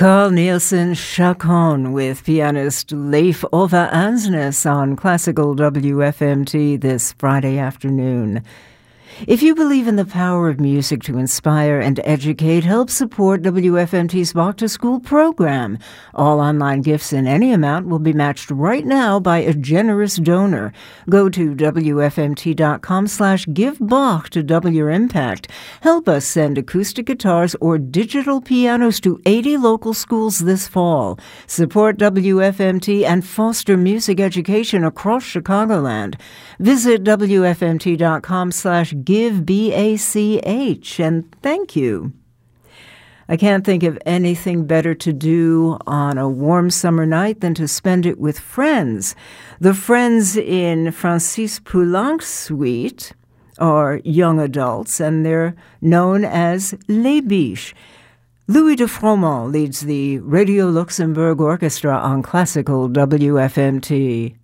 Carl Nielsen Chacon with pianist Leif Ove Ansnes on Classical WFMT this Friday afternoon. If you believe in the power of music to inspire and educate, help support WFMT's Walk to School program. All online gifts in any amount will be matched right now by a generous donor. Go to WFMT.com/givebach to double your impact. Help us send acoustic guitars or digital pianos to 80 local schools this fall. Support WFMT and foster music education across Chicagoland. Visit WFMT.com/givebach, and thank you. I can't think of anything better to do on a warm summer night than to spend it with friends. The friends in Francis Poulenc's suite are young adults, and they're known as Les Biches. Louis de Froment leads the Radio Luxembourg Orchestra on Classical WFMT.